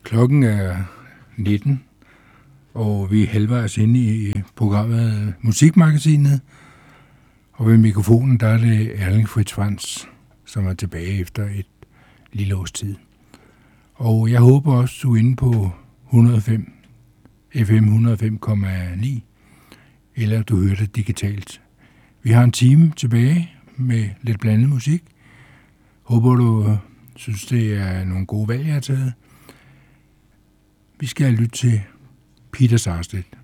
Klokken er 19, og vi er halvvejs inde i programmet Musikmagasinet. Og ved mikrofonen, der er det Erling Fritz Franz, som er tilbage efter et lille års tid. Og jeg håber også, du er inde på 105, FM 105,9, eller du hører det digitalt. Vi har en time tilbage med lidt blandet musik. Håber du synes, det er nogle gode valg, jeg har taget. Vi skal lytte til Peter Sarstedt.